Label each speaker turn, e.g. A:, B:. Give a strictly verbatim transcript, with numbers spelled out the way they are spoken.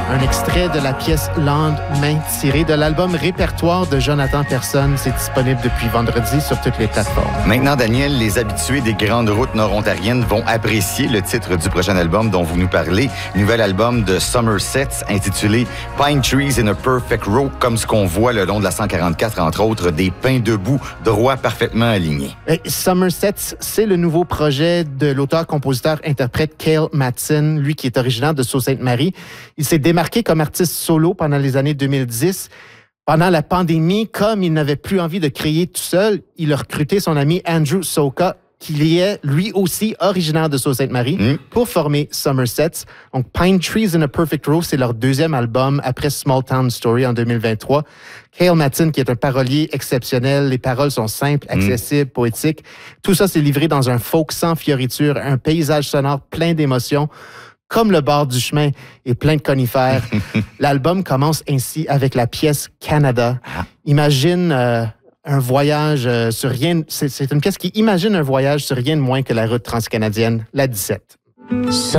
A: un extrait de la pièce Lendemain tiré de l'album Répertoire de Jonathan Persson. C'est disponible depuis vendredi sur toutes les plateformes.
B: Maintenant, Daniel, les habitués des grandes routes nord-ontariennes vont apprécier le titre du prochain album dont vous nous parlez. Nouvel album de Somerset intitulé Pine Trees in a Perfect Row, comme ce qu'on voit le long de la cent quarante-quatre, entre autres, des pins debout, droits parfaitement alignés.
A: Et Somerset, c'est le nouveau projet de l'auteur-compositeur-interprète Cale Matson, lui qui est originaire de Sault-Sainte-Marie. Il s'est démarqué comme artiste solo pendant les années deux mille dix. Pendant la pandémie, comme il n'avait plus envie de créer tout seul, il a recruté son ami Andrew Soka, qui est lui aussi originaire de Sault-Sainte-Marie, mm. pour former Somerset. Donc, Pine Trees in a Perfect Row, c'est leur deuxième album après Small Town Story en deux mille vingt-trois. Cale Matson, qui est un parolier exceptionnel, les paroles sont simples, accessibles, mm. poétiques. Tout ça, c'est livré dans un folk sans fioriture, un paysage sonore plein d'émotions, comme le bord du chemin et plein de conifères. L'album commence ainsi avec la pièce Canada. Imagine... Euh, un voyage euh, sur rien... C'est, c'est une pièce qui imagine un voyage sur rien de moins que la route transcanadienne, la dix-sept.